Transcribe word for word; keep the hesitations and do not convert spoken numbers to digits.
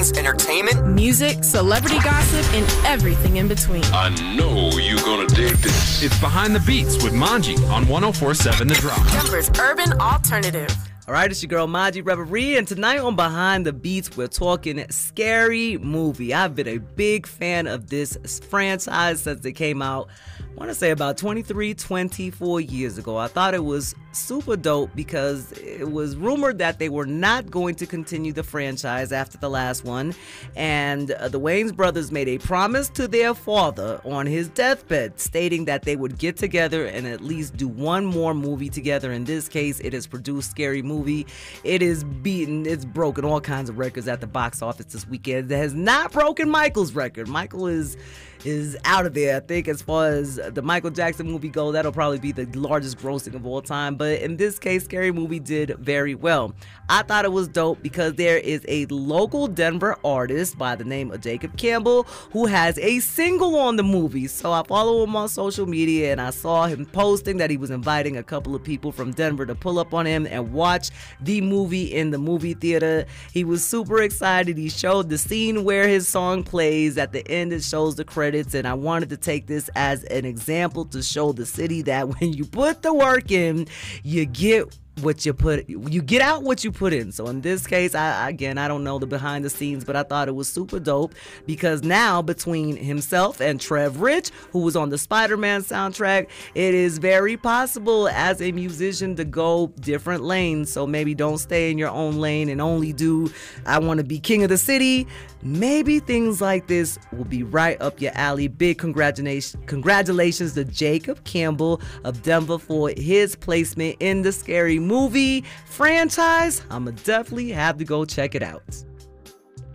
Entertainment, music, celebrity gossip, and everything in between. I know you're gonna dig this. It's Behind the Beats with Manji on one oh four point seven The Drop. Denver's urban alternative. All right, it's your girl Manji Reverie, and tonight on Behind the Beats, we're talking Scary Movie. I've been a big fan of this franchise since it came out, I want to say about twenty-three, twenty-four years ago. I thought it was super dope because it was rumored that they were not going to continue the franchise after the last one, and uh, the Wayans brothers made a promise to their father on his deathbed, stating that they would get together and at least do one more movie together. In this case, it has produced Scary Movie. It is beaten, it's broken all kinds of records at the box office this weekend. It has not broken Michael's record. Michael is is out of there. I think as far as the Michael Jackson movie goes, that'll probably be the largest grossing of all time. But in this case, Scary Movie did very well. I thought it was dope because there is a local Denver artist by the name of Jacob Campbell who has a single on the movie. So I follow him on social media and I saw him posting that he was inviting a couple of people from Denver to pull up on him and watch the movie in the movie theater. He was super excited. He showed the scene where his song plays. At the end, it shows the credits. And I wanted to take this as an example to show the city that when you put the work in, you get what you put, you get out what you put in. So in this case, I again, I don't know the behind the scenes, but I thought it was super dope because now between himself and Trev Rich, who was on the Spider-Man soundtrack, it is very possible as a musician to go different lanes. So maybe don't stay in your own lane and only do, I want to be king of the city. Maybe things like this will be right up your alley. Big congratulations, congratulations to Jacob Campbell of Denver for his placement in the Scary Movie franchise. I'ma definitely have to go check it out.